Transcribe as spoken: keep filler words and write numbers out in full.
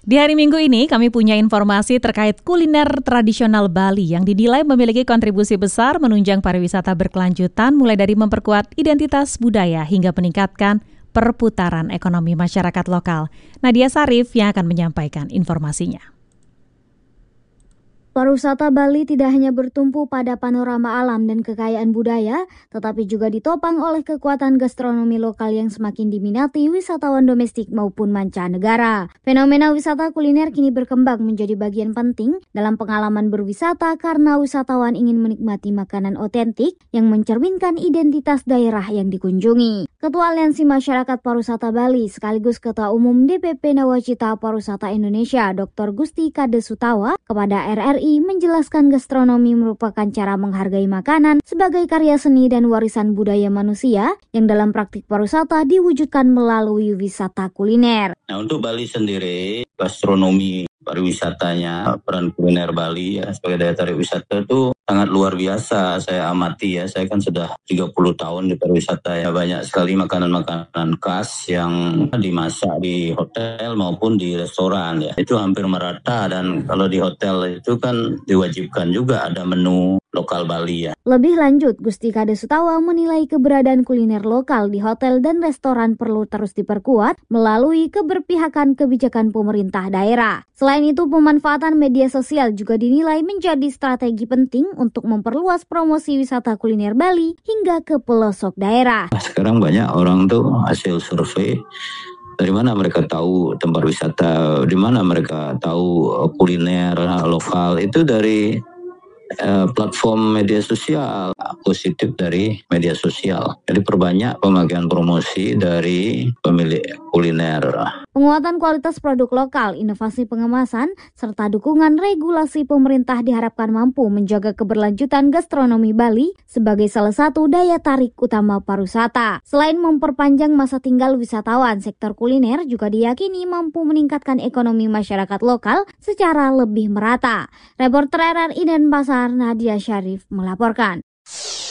Di hari Minggu ini kami punya informasi terkait kuliner tradisional Bali yang dinilai memiliki kontribusi besar menunjang pariwisata berkelanjutan mulai dari memperkuat identitas budaya hingga meningkatkan perputaran ekonomi masyarakat lokal. Nadia Sarif yang akan menyampaikan informasinya. Pariwisata Bali tidak hanya bertumpu pada panorama alam dan kekayaan budaya, tetapi juga ditopang oleh kekuatan gastronomi lokal yang semakin diminati wisatawan domestik maupun mancanegara. Fenomena wisata kuliner kini berkembang menjadi bagian penting dalam pengalaman berwisata karena wisatawan ingin menikmati makanan otentik yang mencerminkan identitas daerah yang dikunjungi. Ketua Aliansi Masyarakat Pariwisata Bali sekaligus Ketua Umum D P P Nawacita Pariwisata Indonesia Doktor Gusti Kade Sutawa kepada R R I menjelaskan gastronomi merupakan cara menghargai makanan sebagai karya seni dan warisan budaya manusia yang dalam praktik pariwisata diwujudkan melalui wisata kuliner. Nah, untuk Bali sendiri, gastronomi pariwisatanya, peran kuliner Bali ya sebagai daya tarik wisata itu sangat luar biasa. Saya amati ya, saya kan sudah tiga puluh tahun di pariwisata ya, banyak sekali makanan-makanan khas yang dimasak di hotel maupun di restoran ya. Itu hampir merata, dan kalau di hotel itu kan diwajibkan juga ada menu lokal Bali ya. Lebih lanjut, Gusti Kade Sutawa menilai keberadaan kuliner lokal di hotel dan restoran perlu terus diperkuat melalui keberpihakan kebijakan pemerintah daerah. Selain itu, pemanfaatan media sosial juga dinilai menjadi strategi penting untuk memperluas promosi wisata kuliner Bali hingga ke pelosok daerah. Sekarang banyak orang tuh hasil survei, dari mana mereka tahu tempat wisata, di mana mereka tahu kuliner lokal, itu dari eh, platform media sosial, positif dari media sosial. Jadi perbanyak pemakaian promosi dari pemilik kuliner. Penguatan kualitas produk lokal, inovasi pengemasan, serta dukungan regulasi pemerintah diharapkan mampu menjaga keberlanjutan gastronomi Bali sebagai salah satu daya tarik utama pariwisata. Selain memperpanjang masa tinggal wisatawan, sektor kuliner juga diyakini mampu meningkatkan ekonomi masyarakat lokal secara lebih merata. Reporter R R I Denpasar, Nadia Syarif melaporkan.